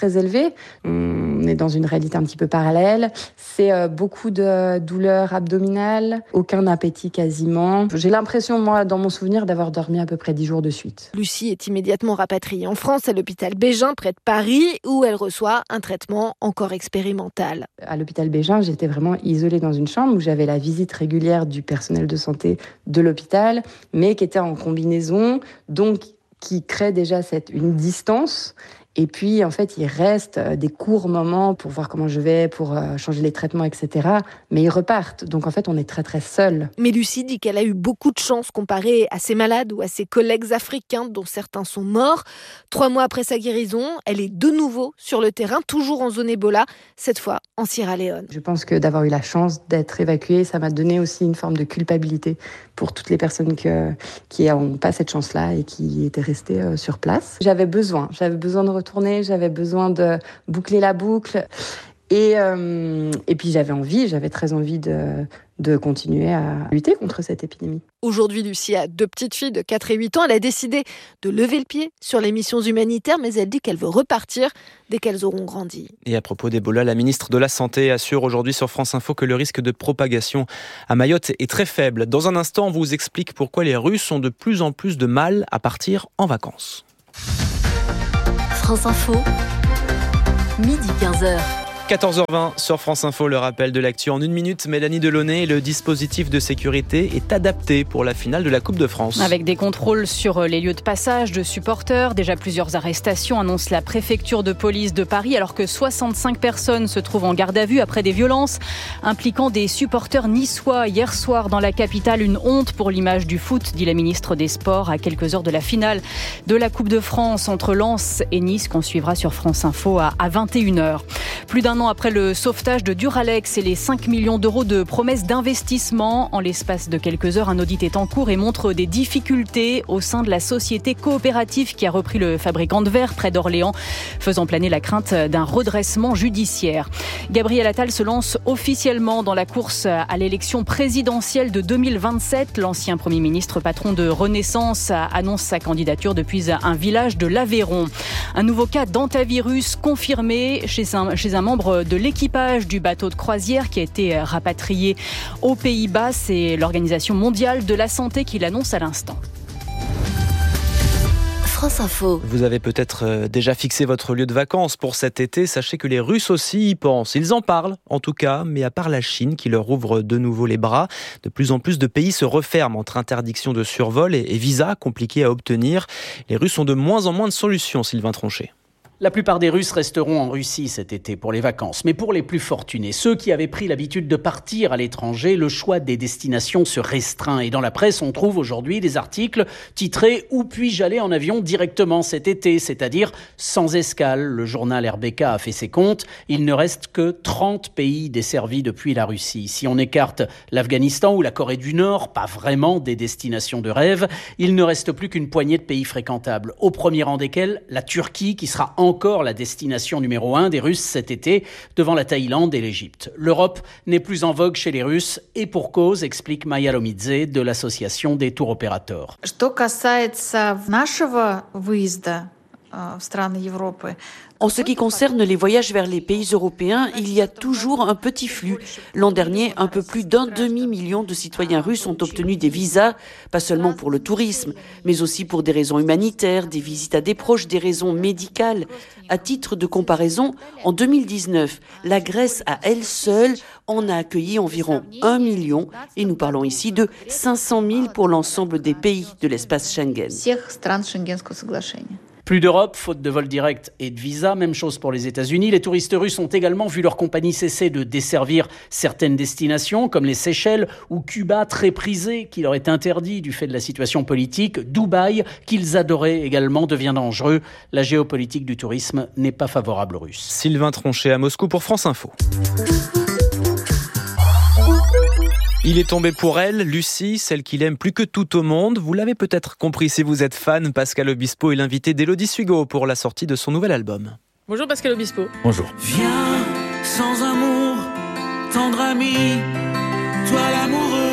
santé. On est dans une réalité un petit peu parallèle. C'est beaucoup de douleurs abdominales, aucun appétit quasiment. J'ai l'impression, moi, dans mon souvenir, d'avoir dormi à peu près 10 jours de suite. Lucie est immédiatement rapatriée en France à l'hôpital Bégin, près de Paris, où elle reçoit un traitement encore expérimental. À l'hôpital Bégin, j'étais vraiment isolée dans une chambre où j'avais la visite régulière du personnel de santé de l'hôpital, mais qui était en combinaison, donc qui crée déjà une distance. Et puis, en fait, il reste des courts moments pour voir comment je vais, pour changer les traitements, etc. Mais ils repartent. Donc, en fait, on est très, très seuls. Mais Lucie dit qu'elle a eu beaucoup de chance comparée à ses malades ou à ses collègues africains, dont certains sont morts. 3 mois après sa guérison, elle est de nouveau sur le terrain, toujours en zone Ebola, cette fois en Sierra Leone. Je pense que d'avoir eu la chance d'être évacuée, ça m'a donné aussi une forme de culpabilité pour toutes les personnes qui n'ont pas cette chance-là et qui étaient restées sur place. J'avais besoin de retourner, j'avais besoin de boucler la boucle et puis j'avais très envie de continuer à lutter contre cette épidémie. Aujourd'hui, Lucie a 2 petites filles de 4 et 8 ans. Elle a décidé de lever le pied sur les missions humanitaires, mais elle dit qu'elle veut repartir dès qu'elles auront grandi. Et à propos d'Ebola, la ministre de la Santé assure aujourd'hui sur France Info que le risque de propagation à Mayotte est très faible. Dans un instant, on vous explique pourquoi les Russes ont de plus en plus de mal à partir en vacances. France Info, midi 15h. 14h20 sur France Info, le rappel de l'actu en 1 minute. Mélanie Delaunay, le dispositif de sécurité est adapté pour la finale de la Coupe de France. Avec des contrôles sur les lieux de passage de supporters, déjà plusieurs arrestations, annonce la préfecture de police de Paris, alors que 65 personnes se trouvent en garde à vue après des violences impliquant des supporters niçois hier soir dans la capitale. Une honte pour l'image du foot, dit la ministre des Sports, à quelques heures de la finale de la Coupe de France entre Lens et Nice, qu'on suivra sur France Info à 21h. Plus d'un an après le sauvetage de Duralex et les 5 millions d'euros de promesses d'investissement, en l'espace de quelques heures, un audit est en cours et montre des difficultés au sein de la société coopérative qui a repris le fabricant de verre près d'Orléans, faisant planer la crainte d'un redressement judiciaire. Gabriel Attal se lance officiellement dans la course à l'élection présidentielle de 2027. L'ancien Premier ministre, patron de Renaissance, annonce sa candidature depuis un village de l'Aveyron. Un nouveau cas d'hantavirus confirmé chez un membre de l'équipage du bateau de croisière qui a été rapatrié aux Pays-Bas. C'est l'Organisation mondiale de la santé qui l'annonce à l'instant. France Info. Vous avez peut-être déjà fixé votre lieu de vacances pour cet été. Sachez que les Russes aussi y pensent. Ils en parlent, en tout cas, mais à part la Chine qui leur ouvre de nouveau les bras, de plus en plus de pays se referment entre interdiction de survol et visas compliqués à obtenir. Les Russes ont de moins en moins de solutions, Sylvain Tronchet. La plupart des Russes resteront en Russie cet été pour les vacances. Mais pour les plus fortunés, ceux qui avaient pris l'habitude de partir à l'étranger, le choix des destinations se restreint. Et dans la presse, on trouve aujourd'hui des articles titrés « Où puis-je aller en avion directement cet été ?» c'est-à-dire sans escale. Le journal RBK a fait ses comptes. Il ne reste que 30 pays desservis depuis la Russie. Si on écarte l'Afghanistan ou la Corée du Nord, pas vraiment des destinations de rêve, il ne reste plus qu'une poignée de pays fréquentables. Au premier rang desquels, la Turquie, qui sera encore la destination numéro 1 des Russes cet été, devant la Thaïlande et l'Égypte. L'Europe n'est plus en vogue chez les Russes, et pour cause, explique Maya Lomidze de l'association des tours opérateurs. En ce qui concerne les voyages vers les pays européens, il y a toujours un petit flux. L'an dernier, un peu plus d'1 demi-million de citoyens russes ont obtenu des visas, pas seulement pour le tourisme, mais aussi pour des raisons humanitaires, des visites à des proches, des raisons médicales. À titre de comparaison, en 2019, la Grèce à elle seule en a accueilli environ 1 million, et nous parlons ici de 500 000 pour l'ensemble des pays de l'espace Schengen. Plus d'Europe, faute de vols directs et de visas. Même chose pour les États-Unis. Les touristes russes ont également vu leur compagnie cesser de desservir certaines destinations, comme les Seychelles ou Cuba, très prisées, qui leur est interdit du fait de la situation politique. Dubaï, qu'ils adoraient également, devient dangereux. La géopolitique du tourisme n'est pas favorable aux Russes. Sylvain Tronchet à Moscou pour France Info. Il est tombé pour elle, Lucie, celle qu'il aime plus que tout au monde. Vous l'avez peut-être compris si vous êtes fan. Pascal Obispo est l'invité d'Élodie Sugo pour la sortie de son nouvel album. Bonjour Pascal Obispo. Bonjour. Viens, sans amour, tendre ami, toi l'amoureux de la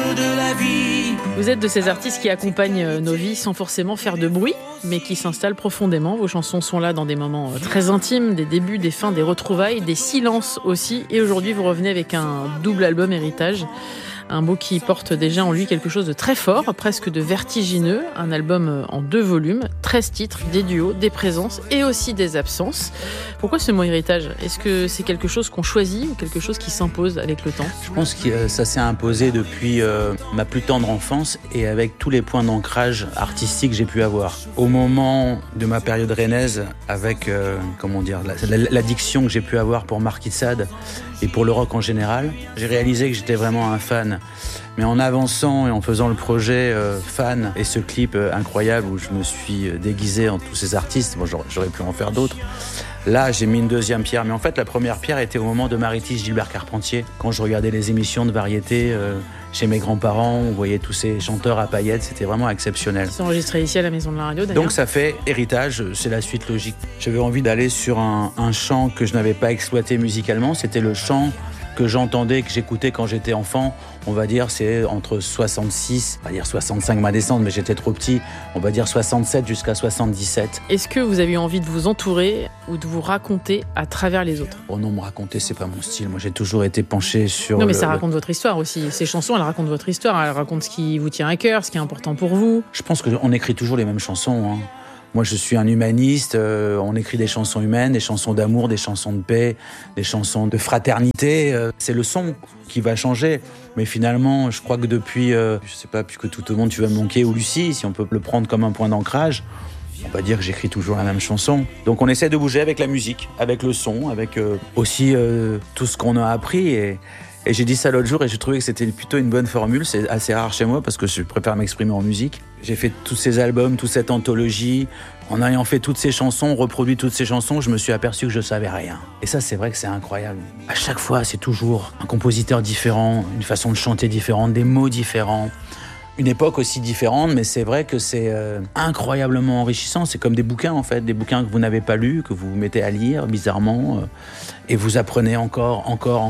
la vie. Vous êtes de ces artistes qui accompagnent nos vies sans forcément faire de bruit, mais qui s'installent profondément. Vos chansons sont là dans des moments très intimes, des débuts, des fins, des retrouvailles, des silences aussi. Et aujourd'hui, vous revenez avec un double album Héritage. Un mot qui porte déjà en lui quelque chose de très fort, presque de vertigineux. Un album en 2 volumes, 13 titres, des duos, des présences et aussi des absences. Pourquoi ce mot héritage ? Est-ce que c'est quelque chose qu'on choisit ou quelque chose qui s'impose avec le temps ? Je pense que ça s'est imposé depuis ma plus tendre enfance et avec tous les points d'ancrage artistique que j'ai pu avoir. Au moment de ma période rennaise, avec l'addiction que j'ai pu avoir pour Marquis de Sade et pour le rock en général, j'ai réalisé que j'étais vraiment un fan. Mais en avançant et en faisant le projet fan et ce clip incroyable où je me suis déguisé en tous ces artistes, bon, j'aurais pu en faire d'autres. Là, j'ai mis une deuxième pierre. Mais en fait, la première pierre était au moment de Maritis Gilbert Carpentier. Quand je regardais les émissions de variété chez mes grands-parents, on voyait tous ces chanteurs à paillettes. C'était vraiment exceptionnel. C'est enregistré ici à la Maison de la Radio, d'ailleurs. Donc ça fait héritage, c'est la suite logique. J'avais envie d'aller sur un chant que je n'avais pas exploité musicalement. C'était le chant que j'entendais, que j'écoutais quand j'étais enfant. On va dire c'est entre 66, on va dire 65 ma descente, mais j'étais trop petit, on va dire 67 jusqu'à 77. Est-ce que vous avez eu envie de vous entourer ou de vous raconter à travers les autres ? Oh non, me raconter, c'est pas mon style. Moi, j'ai toujours été penché sur... Non, mais ça raconte votre histoire aussi. Ces chansons, elles racontent votre histoire. Elles racontent ce qui vous tient à cœur, ce qui est important pour vous. Je pense qu'on écrit toujours les mêmes chansons, hein. Moi, je suis un humaniste, on écrit des chansons humaines, des chansons d'amour, des chansons de paix, des chansons de fraternité. C'est le son qui va changer. Mais finalement, je crois que depuis, je sais pas, puisque tout au monde, tu vas me manquer, ou Lucie, si on peut le prendre comme un point d'ancrage, on va dire que j'écris toujours la même chanson. Donc on essaie de bouger avec la musique, avec le son, avec aussi tout ce qu'on a appris. Et j'ai dit ça l'autre jour et j'ai trouvé que c'était plutôt une bonne formule. C'est assez rare chez moi parce que je préfère m'exprimer en musique. J'ai fait tous ces albums, toute cette anthologie. En ayant fait toutes ces chansons, reproduit toutes ces chansons, je me suis aperçu que je savais rien. Et ça, c'est vrai que c'est incroyable. À chaque fois, c'est toujours un compositeur différent, une façon de chanter différente, des mots différents. Une époque aussi différente, mais c'est vrai que c'est incroyablement enrichissant. C'est comme des bouquins, en fait, des bouquins que vous n'avez pas lus, que vous vous mettez à lire, bizarrement, et vous apprenez encore.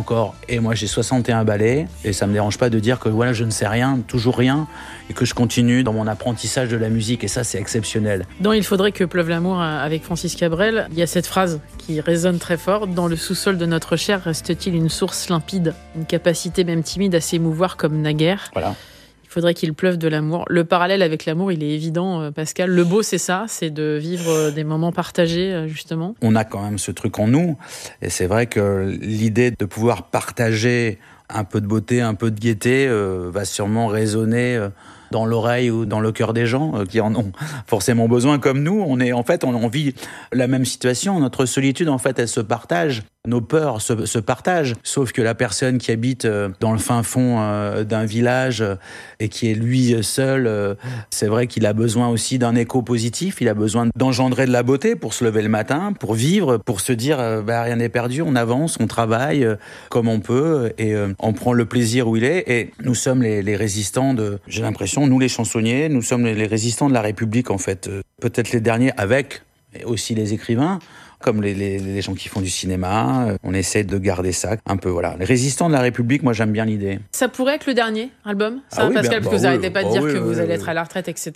Et moi, j'ai 61 ballets, et ça me dérange pas de dire que voilà, je ne sais rien, toujours rien, et que je continue dans mon apprentissage de la musique, et ça, c'est exceptionnel. Dans Il faudrait que pleuve l'amour avec Francis Cabrel, il y a cette phrase qui résonne très fort. Dans le sous-sol de notre chair reste-t-il une source limpide, une capacité même timide à s'émouvoir comme naguère. Voilà. Il faudrait qu'il pleuve de l'amour. Le parallèle avec l'amour, il est évident, Pascal. Le beau, c'est ça, c'est de vivre des moments partagés, justement. On a quand même ce truc en nous. Et c'est vrai que l'idée de pouvoir partager un peu de beauté, un peu de gaieté, va sûrement résonner dans l'oreille ou dans le cœur des gens qui en ont forcément besoin comme nous. On vit la même situation. Notre solitude, en fait, elle se partage. Nos peurs se partagent, sauf que la personne qui habite dans le fin fond d'un village et qui est lui seul, c'est vrai qu'il a besoin aussi d'un écho positif, il a besoin d'engendrer de la beauté pour se lever le matin, pour vivre, pour se dire rien n'est perdu, on avance, on travaille comme on peut et on prend le plaisir où il est. Et nous sommes les résistants j'ai l'impression, nous les chansonniers, nous sommes les résistants de la République en fait. Peut-être les derniers avec aussi les écrivains, comme les gens qui font du cinéma. On essaie de garder ça un peu, voilà. Les résistants de la République, moi j'aime bien l'idée. Ça pourrait être le dernier album, ça, oui, Pascal, parce que vous n'arrêtez pas de dire que vous allez oui. être à la retraite, etc.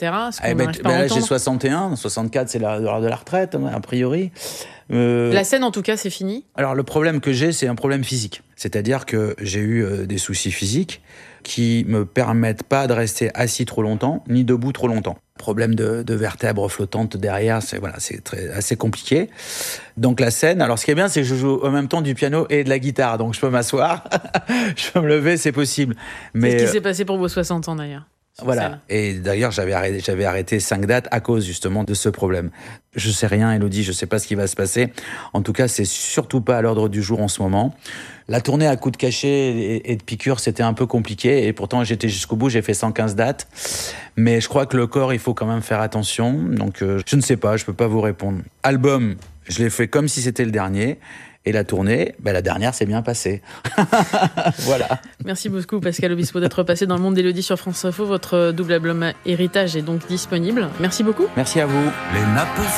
Là, j'ai 61, 64, c'est l'heure de la retraite, a priori. La scène, en tout cas, c'est fini. Alors, le problème que j'ai, c'est un problème physique. C'est-à-dire que j'ai eu des soucis physiques qui me permettent pas de rester assis trop longtemps, ni debout trop longtemps. Problème de vertèbres flottantes derrière, c'est assez compliqué. Donc la scène, alors ce qui est bien, c'est que je joue en même temps du piano et de la guitare, donc je peux m'asseoir, je peux me lever, c'est possible. Mais c'est ce qui s'est passé pour vos 60 ans d'ailleurs. Voilà. Et d'ailleurs, j'avais arrêté 5 dates à cause justement de ce problème. Je sais rien, Élodie, je sais pas ce qui va se passer. En tout cas, c'est surtout pas à l'ordre du jour en ce moment. La tournée à coups de cachet et de piqûres, c'était un peu compliqué. Et pourtant, j'étais jusqu'au bout, j'ai fait 115 dates. Mais je crois que le corps, il faut quand même faire attention. Donc, je ne sais pas, je peux pas vous répondre. Album, je l'ai fait comme si c'était le dernier. Et la tournée, la dernière s'est bien passée. Voilà. Merci beaucoup Pascal Obispo d'être passé dans le monde d'Élodie sur France Info. Votre double album Héritage est donc disponible. Merci beaucoup. Merci à vous.